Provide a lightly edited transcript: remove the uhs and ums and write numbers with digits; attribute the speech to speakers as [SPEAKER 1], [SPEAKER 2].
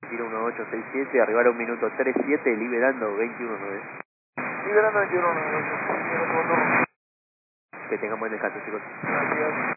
[SPEAKER 1] Tiro 1867, arribar a 1 minuto 37, liberando 21.9.
[SPEAKER 2] Liberando 21.9.
[SPEAKER 1] Que tengan buen descanso, chicos.
[SPEAKER 2] Gracias.